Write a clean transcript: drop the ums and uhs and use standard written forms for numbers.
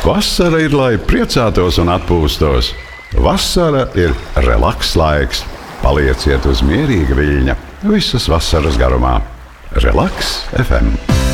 Vasara ir, lai priecātos un atpūstos. Vasara ir relaks laiks. Palieciet uz mierīga viļņa visus vasaras garumā. Relaks FM.